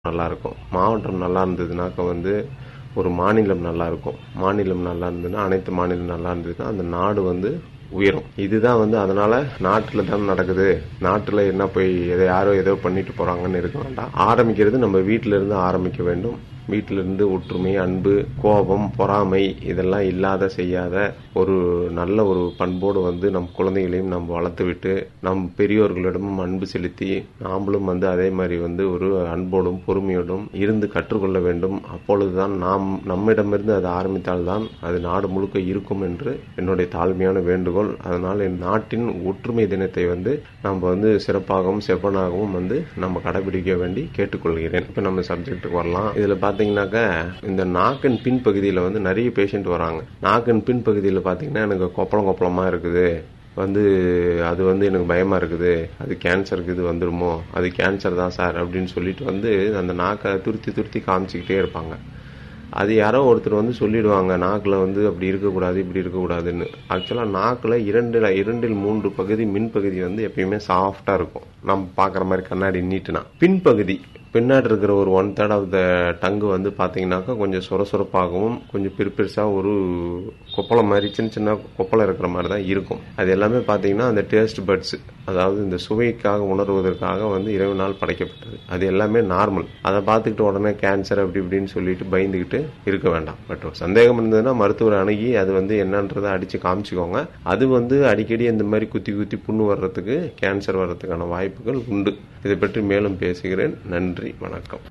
நல்லாயிருக்கும். மாவட்டம் நல்லா இருந்ததுனாக்க ஒரு மாநிலம் நல்லா இருக்கும். மாநிலம் நல்லா இருந்ததுன்னா அனைத்து மாநிலம் நல்லா இருந்ததுன்னா அந்த நாடு உயரும். இதுதான் அதனால நாட்டில் தான் நடக்குது, நாட்டில் என்ன போய் யாரோ ஏதோ பண்ணிட்டு போறாங்கன்னு இருக்க வேண்டாம். ஆரம்பிக்கிறது நம்ம வீட்டில இருந்து ஆரம்பிக்க வேண்டும். வீட்டிலிருந்து ஒற்றுமை, அன்பு, கோபம், பொறாமை இதெல்லாம் இல்லாத செய்யாத ஒரு நல்ல ஒரு பண்போடு நம் குழந்தைகளையும் நம்ம வளர்த்து விட்டு நம் பெரியோர்களிடமும் அன்பு செலுத்தி நாமளும் அதே மாதிரி ஒரு அன்போடும் பொறுமையோடும் இருந்து கற்றுக்கொள்ள வேண்டும். அப்பொழுதுதான் நம்மிடமிருந்து அது ஆரம்பித்தால்தான் அது நாடு முழுக்க இருக்கும் என்று என்னுடைய தாழ்மையான வேண்டுகோள். அதனால் என் நாட்டின் ஒற்றுமை தினத்தை நம்ம சிறப்பாகவும் செவ்வனாகவும் நம்ம கடைபிடிக்க வேண்டி கேட்டுக்கொள்கிறேன். இப்ப நம்ம சப்ஜெக்டுக்கு வரலாம். இதுல பாத்தீங்கன்னாக்க இந்த நாக்கின் பின்பகுதியில நிறைய பேஷண்ட் வராங்க. நாக்கின் பின்பகுதியில பாத்தீங்கன்னா எனக்கு கொப்பளமா இருக்குது, அது எனக்கு பயமா இருக்குது, அது கேன்சருக்கு இது வந்துருமோ, அது கேன்சர் தான் சார் அப்படின்னு சொல்லிட்டு அந்த நாக்கை துருத்தி காமிச்சுக்கிட்டே இருப்பாங்க. அது யாரோ ஒருத்தர் சொல்லிடுவாங்க நாக்கில் அப்படி இருக்கக்கூடாது இப்படி இருக்கக்கூடாதுன்னு. ஆக்சுவலாக நாக்கில் இரண்டில் 3 பகுதி மின்பகுதி எப்பயுமே சாஃப்டா இருக்கும். நம்ம பார்க்குற மாதிரி கண்ணாடி நீட்டுனா பின்பகுதி பின்னாடி இருக்கிற ஒரு 1/3 ஆஃப் த டங்கு பார்த்தீங்கன்னாக்கா கொஞ்சம் சுரசுரப்பாகவும் கொஞ்சம் பெருசா ஒரு கொப்பளம் மாதிரி சின்ன கொப்பளம் இருக்கிற மாதிரி தான் இருக்கும். அது எல்லாமே பார்த்தீங்கன்னா அந்த டேஸ்ட் பட்ஸ், அதாவது இந்த சுவைக்காக உணர்வதற்காக இறைவனால் படைக்கப்பட்டது. அது எல்லாமே நார்மல். அதை பார்த்துக்கிட்டு உடனே கேன்சர் அப்படி இப்படின்னு சொல்லிட்டு பயந்துக்கிட்டு இருக்க வேண்டாம். பட் சந்தேகம் இருந்ததுன்னா மருத்துவர் அணுகி அது என்னன்றதை அடிச்சு காமிச்சுக்கோங்க. அது அடிக்கடி இந்த மாதிரி குத்தி புண்ணு வர்றதுக்கு, கேன்சர் வர்றதுக்கான வாய்ப்புகள் உண்டு. இதை பற்றி மேலும் பேசுகிறேன். நன்றி, வணக்கம்.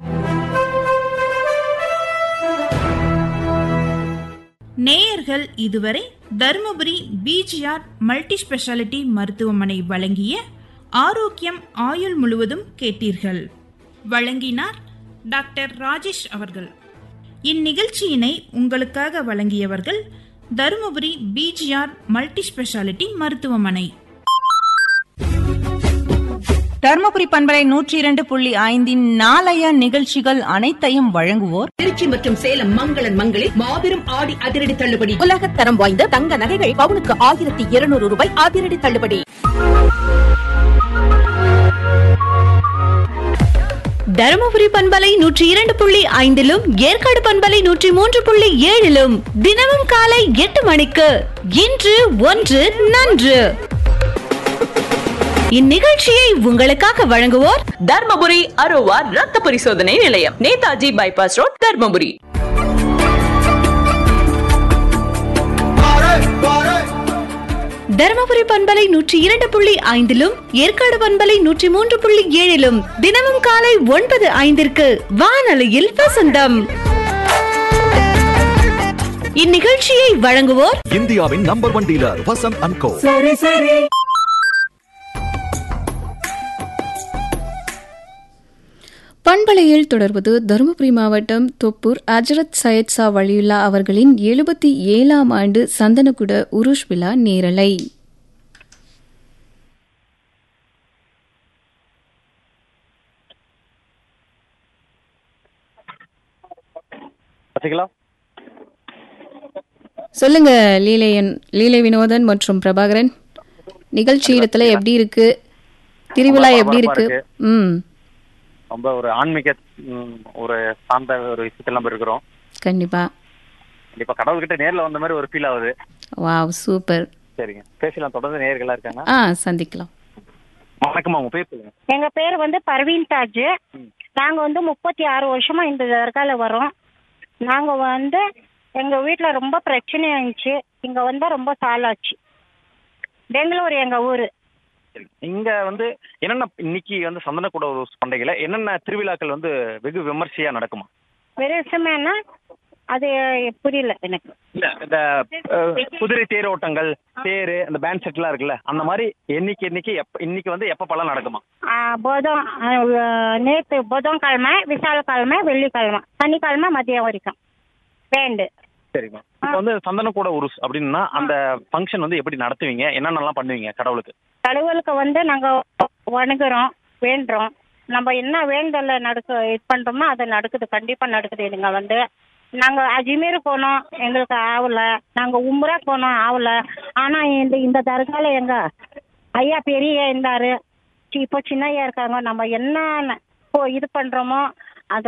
நேயர்கள் இதுவரை தருமபுரி பிஜிஆர் மல்டி ஸ்பெஷாலிட்டி மருத்துவமனை வழங்கிய ஆரோக்கியம் ஆயுள் முழுவதும் கேட்டீர்கள். வழங்கினார் டாக்டர் ராஜேஷ் அவர்கள். இந்நிகழ்ச்சியினை உங்களுக்காக வழங்கியவர்கள் தருமபுரி பிஜிஆர் மல்டி ஸ்பெஷாலிட்டி மருத்துவமனை. தர்மபுரி பண்பலை 102.5 நாளைய நிகழ்ச்சிகள் அனைத்தையும் வழங்குவோர் திருச்சி மற்றும் சேலம் மங்களன் மங்களில் மாபெரும் ஆடி அதிரடி தள்ளுபடி. உலகத் தரம் வாய்ந்த தங்க நகைகள் பவுனுக்கு 1200 ரூபாய் அதிரடி தள்ளுபடி. தருமபுரி பண்பலை 102.5 ஏற்காடு பண்பலை 103.7 தினமும் காலை 8 மணிக்கு இன்று ஒன்று நன்று. இந்நிகழ்ச்சியை உங்களுக்காக வழங்குவோர் தர்மபுரி அரோவா ரத்த பரிசோதனை நிலையம், நேதாஜி பைபாஸ் ரோட், தர்மபுரி. தருமபுரி பண்பலை 102.5 ஏற்காடு பண்பலை 103.7 தினமும் காலை 9:05 வானொலியில் வசந்தம். இந்நிகழ்ச்சியை வழங்குவோர் இந்தியாவின் நம்பர் 1 டீலர் வசந்த் அண்ட் கோ. பண்பலையில் தொடர்வது தருமபுரி மாவட்டம் தொப்பூர் அஜரத் சையத் சா வலியுல்லா அவர்களின் 77ஆம் ஆண்டு சந்தனக்குட உருஷ் விழா நேரலை. சொல்லுங்க லீலை வினோதன் மற்றும் பிரபாகரன், நிகழ்ச்சி இடத்துல எப்படி இருக்கு? திருவிழா எப்படி இருக்கு? ரொம்ப ஒரு ஆன்மீக ஒரு சார்ந்த ஒரு விஷயத்துல நம்ம இருக்கிறோம். கண்டிப்பா கடவுள்கிட்ட நேர்ல வந்த மாதிரி ஒரு ஃபீல் ஆகுது. Wow, super. சரிங்க, பேசலாம். தொடர்ந்து நேயர்களா இருக்காங்க. சந்திக்கலாம். வணக்கம், உங்க பேர் சொல்லுங்க. எங்க பேர் பர்வீன் தாஜ். நாங்க 36 வருஷமா இந்த தர்கால வரோம். நாங்க எங்க வீட்டுல ரொம்ப பிரச்சனை ஆயிடுச்சு. இங்க வந்தா ரொம்ப சாலாச்சு. பெங்களூர் எங்க ஊரு. இங்க என்னென்ன இன்னைக்கு சந்தனக்கூட ஒரு பண்டிகையில என்னென்ன திருவிழாக்கள் வெகு விமர்சையா நடக்குமா? விமர்சைன்னா அது புரியல எனக்கு. இல்ல, இந்த குதிரை தேரோட்டங்கள், தேரு, அந்த பேண்ட் செட் எல்லாம் இருக்குல்ல, அந்த மாதிரி இன்னைக்கு எப்ப பலம் நடக்குமா? நேற்று புதன்கிழமை, விசாலக்கிழமை, வெள்ளிக்கிழமை, சனிக்கிழமை மதியம் வரைக்கும் பேண்டு. சரிங்க. இப்ப சந்தனக்கூட உருஸ் அப்படின்னா அந்த ஃபங்க்ஷன் எப்படி நடத்துவீங்க? என்னென்னலாம் பண்ணுவீங்க? கடவுளுக்கு நாங்க வணங்குறோம், வேண்டுறோம். நம்ம என்ன வேண்டல இது பண்றோமோ அது நடக்குது, கண்டிப்பா நடக்குது. இதுங்க நாங்க அஜ்மீர் போனோம், எங்களுக்கு ஆகல. நாங்க உம்ரா போனோம், ஆகல. ஆனா இந்த தர்கால எங்க ஐயா பெரிய இருந்தாரு, இப்போ சின்னையா இருக்காங்க. நம்ம என்ன இது பண்றோமோ